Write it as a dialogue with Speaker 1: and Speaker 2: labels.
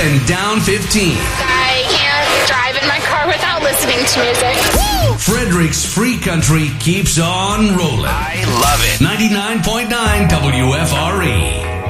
Speaker 1: and down 15.
Speaker 2: I can't drive in my car without listening to music. Woo!
Speaker 1: Frederick's Free Country keeps on rolling.
Speaker 3: I love it.
Speaker 1: 99.9 WFR.